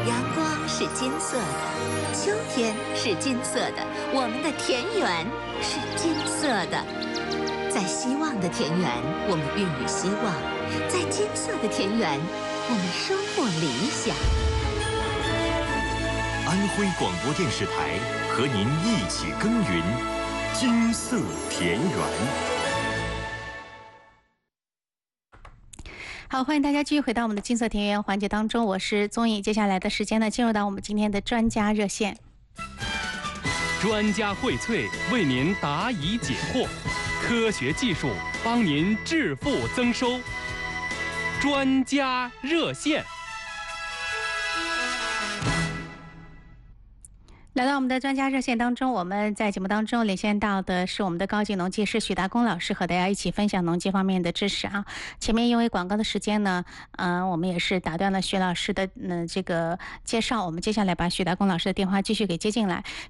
阳光是金色的，秋天是金色的，我们的田园是金色的。在希望的田园，我们孕育希望；在金色的田园，我们收获理想。 安徽广播电视台和您一起耕耘金色田园。 好，欢迎大家继续回到我们的金色田园环节当中，我是宗颖。接下来的时间呢，进入到我们今天的专家热线。 专家荟萃，为您答疑解惑，科学技术帮您致富增收。专家热线。 来到我们的专家热线当中，我们在节目当中连线到的是我们的高级农技师许达公老师，和大家一起分享农技方面的知识啊。前面因为广告的时间呢，我们也是打断了许老师的这个介绍，我们接下来把许达公老师的电话继续给接进来。